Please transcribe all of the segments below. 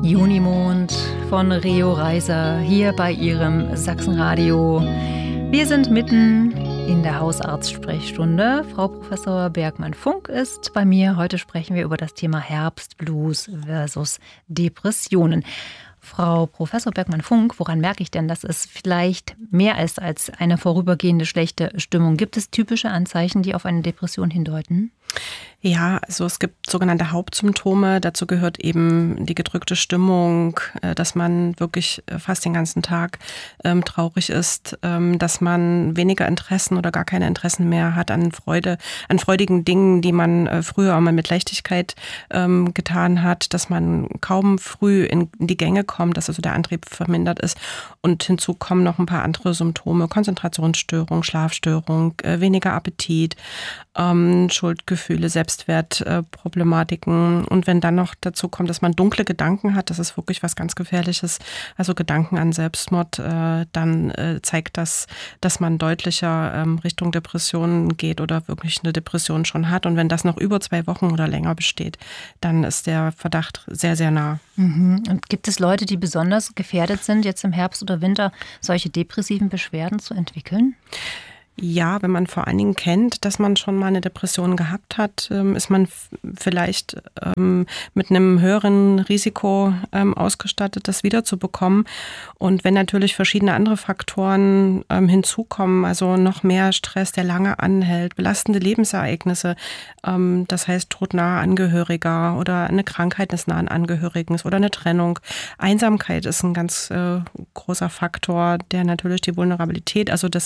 Junimond von Rio Reiser hier bei Ihrem Sachsenradio. Wir sind mitten in der Hausarztsprechstunde. Frau Professor Bergmann-Funk ist bei mir. Heute sprechen wir über das Thema Herbstblues versus Depressionen. Frau Professor Bergmann-Funk, woran merke ich denn, dass es vielleicht mehr ist als eine vorübergehende schlechte Stimmung? Gibt es typische Anzeichen, die auf eine Depression hindeuten? Ja, also es gibt sogenannte Hauptsymptome. Dazu gehört eben die gedrückte Stimmung, dass man wirklich fast den ganzen Tag traurig ist, dass man weniger Interessen oder gar keine Interessen mehr hat an freudigen Dingen, die man früher einmal mit Leichtigkeit getan hat, dass man kaum früh in die Gänge kommt, dass also der Antrieb vermindert ist. Und hinzu kommen noch ein paar andere Symptome: Konzentrationsstörung, Schlafstörung, weniger Appetit, Schuldgefühle, Selbstwertproblematiken. Und wenn dann noch dazu kommt, dass man dunkle Gedanken hat, das ist wirklich was ganz Gefährliches, also Gedanken an Selbstmord, dann zeigt das, dass man deutlicher Richtung Depressionen geht oder wirklich eine Depression schon hat. Und wenn das noch über 2 Wochen oder länger besteht, dann ist der Verdacht sehr, sehr nah. Und gibt es Leute, die besonders gefährdet sind, jetzt im Herbst oder Winter solche depressiven Beschwerden zu entwickeln? Ja, wenn man vor allen Dingen kennt, dass man schon mal eine Depression gehabt hat, ist man vielleicht mit einem höheren Risiko ausgestattet, das wiederzubekommen. Und wenn natürlich verschiedene andere Faktoren hinzukommen, also noch mehr Stress, der lange anhält, belastende Lebensereignisse, das heißt Tod naher Angehöriger oder eine Krankheit des nahen Angehörigen oder eine Trennung. Einsamkeit ist ein ganz großer Faktor, der natürlich die Vulnerabilität, also das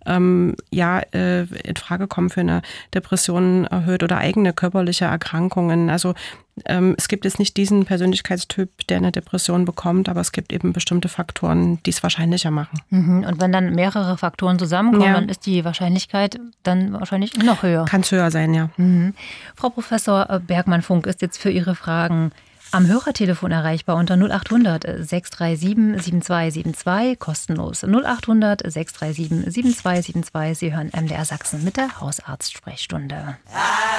in Frage kommen für eine Depression erhöht oder eigene körperliche Erkrankungen. Also es gibt jetzt nicht diesen Persönlichkeitstyp, der eine Depression bekommt, aber es gibt eben bestimmte Faktoren, die es wahrscheinlicher machen. Und wenn dann mehrere Faktoren zusammenkommen, dann ist die Wahrscheinlichkeit dann wahrscheinlich noch höher. Kann es höher sein, ja. Frau Professor Bergmann-Funk ist jetzt für Ihre Fragen am Hörertelefon erreichbar unter 0800 637 7272, kostenlos 0800 637 7272. Sie hören MDR Sachsen mit der Hausarztsprechstunde.